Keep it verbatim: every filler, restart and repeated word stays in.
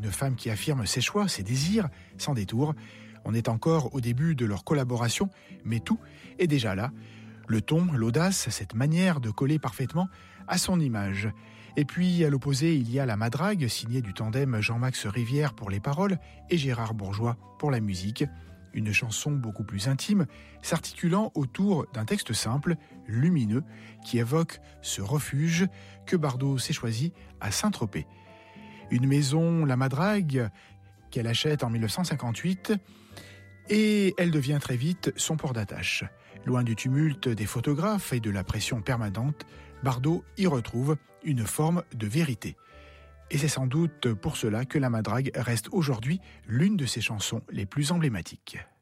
une femme qui affirme ses choix, ses désirs, sans détour. On est encore au début de leur collaboration, mais tout est déjà là. Le ton, l'audace, cette manière de coller parfaitement à son image. Et puis, à l'opposé, il y a La Madrague, signée du tandem Jean-Max Rivière pour les paroles et Gérard Bourgeois pour la musique. Une chanson beaucoup plus intime, s'articulant autour d'un texte simple, lumineux, qui évoque ce refuge que Bardot s'est choisi à Saint-Tropez. Une maison, La Madrague, qu'elle achète en dix-neuf cent cinquante-huit, et elle devient très vite son port d'attache. Loin du tumulte des photographes et de la pression permanente, Bardot y retrouve une forme de vérité. Et c'est sans doute pour cela que La Madrague reste aujourd'hui l'une de ses chansons les plus emblématiques.